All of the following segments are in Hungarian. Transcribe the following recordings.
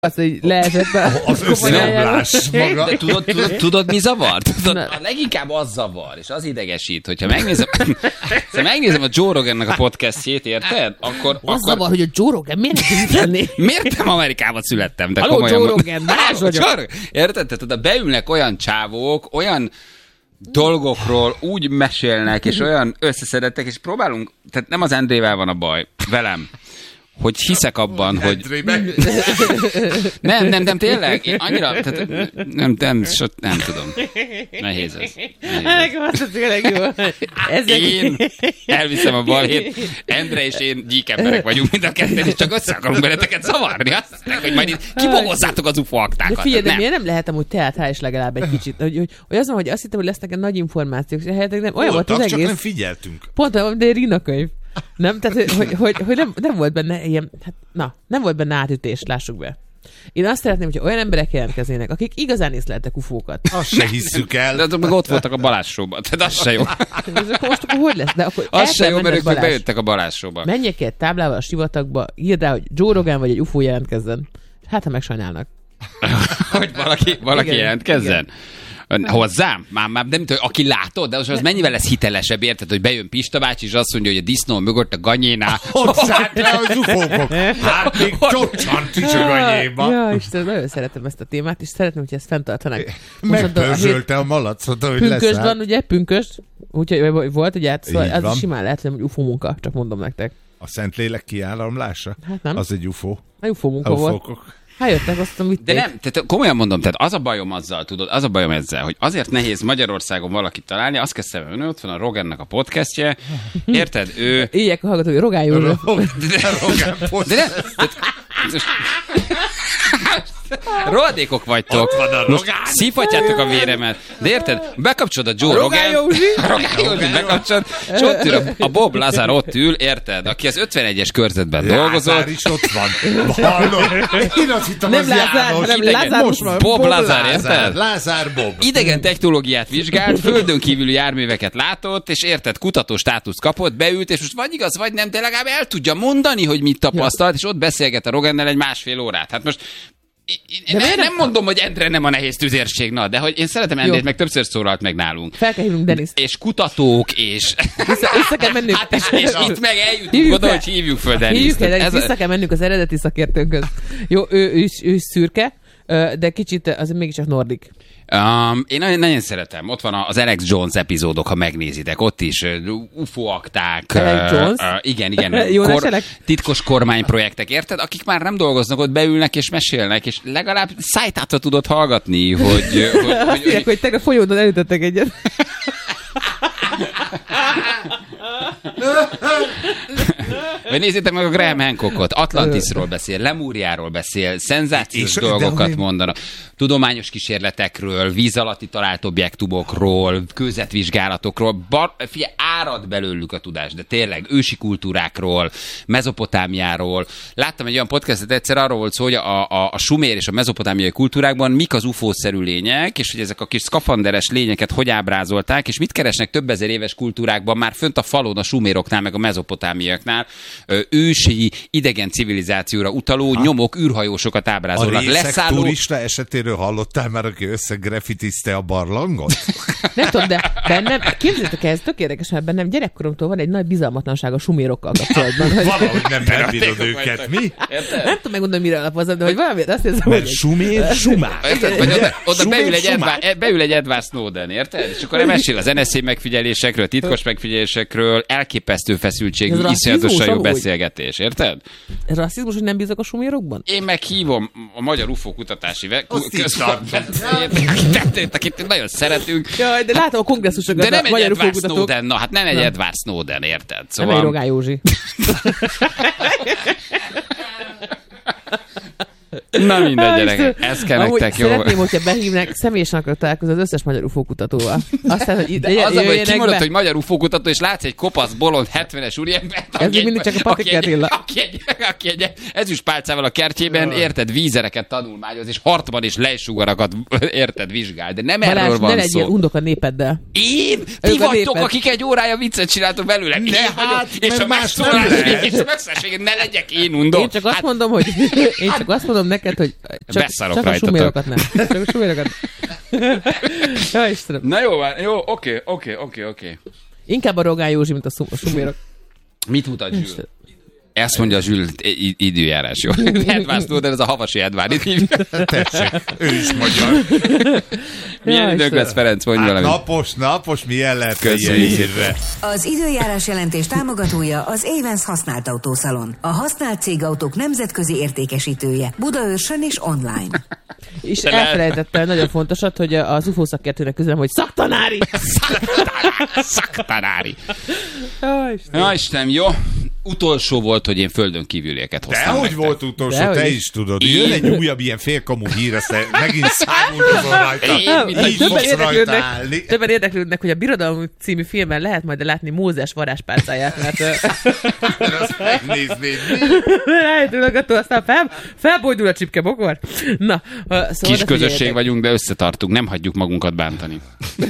az, hogy leesett az összeomlás maga. Tudod, mi zavar? Leginkább az zavar, és az idegesít, hogyha megnézem a Joe Rogannek a podcastjét, érted? Akkor zavar, hogy a Joe Rogan miért lenni? Miért nem Amerikában születtem? De Halló, Joe Rogan, más vagyok. Érted? Tehát oda beülnek olyan csávók, olyan dolgokról úgy mesélnek, és olyan összeszedettek, és próbálunk, tehát nem az Endrével van a baj, velem, hogy hiszek abban, hogy... Nem, tényleg, én annyira, tehát nem tudom. Nehéz ez. Nekem az tényleg jó. Én elviszem a balhét, Endre és én gyík emberek vagyunk mind a ketten, és csak össze akarunk beleteket zavarni. Azt hogy majd itt kibogozzátok az UFO aktákat. De figyelj, de miért nem lehet amúgy teátrális legalább egy kicsit? Hogy az van, hogy azt hittem, hogy lesznek nagy információk, és helyettek nem, olyan volt az egész. Csak nem figyeltünk. Pont olyan, de Rina könyv. Nem? Tehát, hogy nem volt benne ilyen, nem volt benne átütés, lássuk be. Én azt szeretném, hogyha olyan emberek jelentkeznének, akik igazán észleltek ufókat. Azt se hisszük el. De meg ott voltak a Balázs Show-ban, tehát az se jó. Most akkor hogy lesz? De akkor az se jó, mert ők bejöttek a Balázs Show-ba. Menjek egy táblával a sivatagba, írd rá, hogy Joe Rogan vagy egy UFO jelentkezzen. Hát, ha megsajnálnak. Hogy valaki jelentkezzen? Igen. Hozzám? Már nem tudom, aki látod, de az mennyivel lesz hitelesebb, érted, hogy bejön Pista bácsi, és azt mondja, hogy a disznó mögött a ganyénál. Ott szállt le az ufókok. Hát még csocsant is a ganyéba. Ja, Isten, nagyon szeretem ezt a témát, és szeretném, hogy ezt fenntartanák. Megpörzsölte a malacot, hogy leszáll. Pünkösd van, ugye? Pünkösd. Úgyhogy volt, ugye, szóval az is simán lehet, hogy UFO munka, csak mondom nektek. A Szentlélek kiáramlása? Hát nem. Az egy UFO. A UFO munka volt. Jöttek, azt vitték. De nem, tehát komolyan mondom, tehát az a bajom azzal, tudod, az a bajom ezzel, hogy azért nehéz Magyarországon valakit találni, azt kell szemben, ott van a Rogannek a podcastje, érted? Ő... Ígyek a hallgatói, Rogán József. De nem, rohadékok vagytok. Most szívhatjátok a véremet. De érted? Bekapcsolod a Joe Rogan. Rogán Józsi bekapcsolod. És ott ül a Bob Lazar, ott ül, érted? Aki az 51-es körzetben dolgozott. Lázár is ott van. Én azt hittem, az János. Nem Lázár. Bob Lazar, érted? Lázár Bob. Idegen technológiát vizsgált, földön kívüli járműveket látott, és érted, kutató státuszt kapott, beült, és most vagy igaz, vagy nem, de legalább el tudja mondani, hogy mit tapasztalt, és ott beszélget a Rogannel egy 1,5 órát. Hát most nem mondom, hogy Endre nem a nehéz tüzérség, de hogy én szeretem Endrét, meg többször szólalt meg nálunk. Fel kell hívnunk Deniszt. És kutatók, és... Vissza kell mennünk. Hát és itt meg eljutunk oda, hogy hívjuk föl Deniszt. Vissza kell mennünk az eredeti szakértőnkhöz. Jó, ő szürke, de kicsit azért mégiscsak nordik. Én nagyon szeretem. Ott van az Alex Jones epizódok, ha megnézitek. Ott is UFO akták. Alex Jones? Igen. Titkos kormányprojektek, érted? Akik már nem dolgoznak, ott beülnek és mesélnek, és legalább szájtátva tudod hallgatni, hogy tegnap folyódon elütöttek egyet. Vagy nézzétek meg a Graham Hancockot, Atlantisról beszél, Lemúriáról beszél, szenzációs dolgokat mondanak, tudományos kísérletekről, víz alatti talált objektumokról, kőzetvizsgálatokról, figyelj, árad belőlük a tudás, de tényleg ősi kultúrákról, Mezopotámiáról. Láttam egy olyan podcastet egyszer, arról volt szó, hogy a sumér és a mezopotámiai kultúrákban mik az UFO-szerű lények, és hogy ezek a kis szkafanderes lényeket hogy ábrázolták, és mit keresnek több ezer éves kultúrákban már fönt a falon a suméroknál, meg a mezopotámiaknál ősi idegen civilizációra utaló nyomok, űrhajósokat ábrázolnak. A részek turista esetéről hallottál már, aki összegrafitizte a barlangot? Nem tudom, de bennem, képzeljétek el, ez tök érdekes, mert bennem gyerekkoromtól van egy nagy bizalmatlanság a sumérokkal kapcsolatban. Valahogy nem bírod őket, mi? Nem tudom megmondani, mire alapozom, de hogy valamiért azt hiszem, hogy... Mert sumér, sumár. Oda beül egy Edward Snowden, érted? És akkor mesél az NSA megfigyelésekről, titkos megfigyelésekről, elképesztő feszültségű, iszonyatosan jó beszélgetés, érted? Ez rasszizmus, hogy nem bízok a sumérokban? Én meghívom a Magyar UFO kutatási központot, akit nagyon szeretünk. Jaj, de látom a kongresszusokat. De nem egy Edward Snowden, nem egy Edward Snowden, érted? Szóval... Nem egy Rogán Józsi. Na mindegy, gyerekek, ez kell nektek, jó? Szeretném, hogyha behívnak, személyesen akarok találkozni az összes magyar UFO kutatóval. Aztán, hogy az, hogy kimondod, hogy magyar UFO kutató, és látsz egy kopasz, bolond, 70-es úriembert, aki egy ezüstpálcával a kertjében, érted, vízereket tanulmányoz, és hartban és lejsugarakat, érted, vizsgál. De nem erről van szó. Ne legyél undok a népeddel. Én? Ti vagytok, akik egy órája viccet csináltok belőle. És a megszólalás, és a megszólalás, ne legyek én undok. Én csak azt mondom, hogy én csak azt mondom neked, hogy csak a sumérokat nem. Csak a sumérokat. Ja, Istenem. Na jó, oké. Inkább a Rogán Józsi, mint a sumérok. Mit mutat Zsül? Ezt mondja Zsül, időjárás, jó? Edvárd tudod, ez a Havasi Edvárd. Tessék, ő is magyar. Milyen időnk lesz, Ferenc, mondj valamit. Napos, milyen lehet ilyen hírre? Az időjárás jelentés támogatója az Avens használt autószalon. A használt cégautók nemzetközi értékesítője. Budaörsön és online. És elfelejtettem nagyon fontosat, hogy az UFO szakértőnek közlem, hogy szaktanári! Szaktanári! Ja, Istenem, jó. Utolsó volt, hogy én földön kívülieket hoztam. Dehogy volt utolsó, te is tudod. Jön egy újabb ilyen félkamu hír, aztán megint száguldozol rajta. Így fogsz rajta állni. Többen érdeklődnek, hogy a Birodalom című filmben lehet majd látni Mózes varázspálcáját, mert... Azt megnéznéd. Rájtőlegató, aztán felbojdul a csipkebokor. Na, szóval kis közösség vagyunk, de összetartunk, nem hagyjuk magunkat bántani.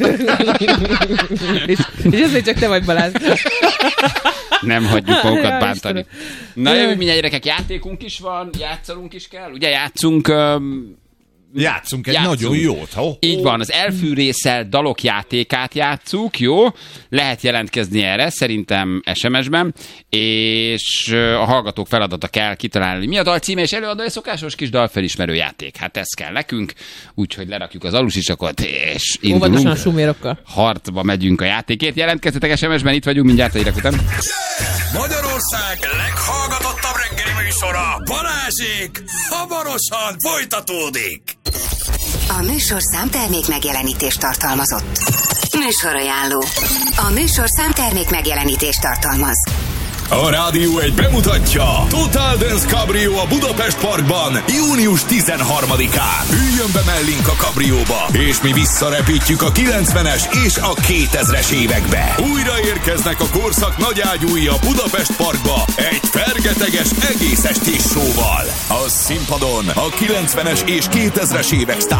és ez még csak te vagy, Balázs. Nem hagyjuk magunkat bántani. Na jövő mindjárt, gyerekek, játékunk is van, játszanunk is kell. Ugye játszunk egy nagyon jót. Így van, az elfűrészel dalok játékát játsszuk, jó? Lehet jelentkezni erre, szerintem SMS-ben, és a hallgatók feladata kell kitalálni, mi a dal címe, és előadója szokásos kis dalfelismerő játék. Hát ez kell nekünk, úgyhogy lerakjuk az alusisakot, és indulunk. Óvatosan a sumérokkal. Harcba megyünk a játékért. Jelentkezzetek SMS-ben, itt vagyunk mindjárt a hírek után. Magyarország leghallgatottabb reggeli műsora, Balázsék, hamarosan folytatódik. A műsor számtermék megjelenítést tartalmazott. Műsorajánló. A műsor számtermék megjelenítést tartalmaz. A Rádió 1 bemutatja Total Dance Cabrio a Budapest Parkban június 13-án. Üljön be mellénk a kabrióba, és mi visszarepítjük a 90-es és a 2000-es évekbe. Újra érkeznek a korszak nagyágyúi a Budapest Parkba egy fergeteges egész estés showval. A színpadon a 90-es és 2000-es évek sztár